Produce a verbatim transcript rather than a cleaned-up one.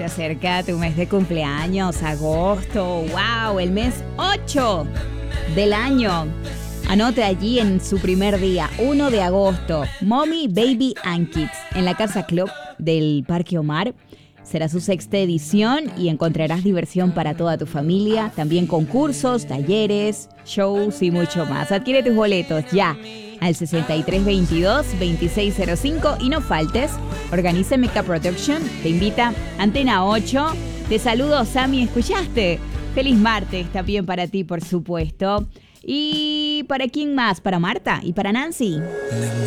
se acerca tu mes de cumpleaños, agosto. ¡Wow! El mes ocho del año. Anote allí en su primer día, uno de agosto, Mommy, Baby and Kids, en la Casa Club del Parque Omar. Será su sexta edición y encontrarás diversión para toda tu familia, también concursos, talleres, shows y mucho más. Adquiere tus boletos ya al sesenta y tres veintidós veintiséis cero cinco y no faltes. Organiza Meca Production, te invita Antena ocho. Te saludo, Sammy, ¿escuchaste? Feliz martes también para ti, por supuesto. ¿Y para quién más? Para Marta y para Nancy.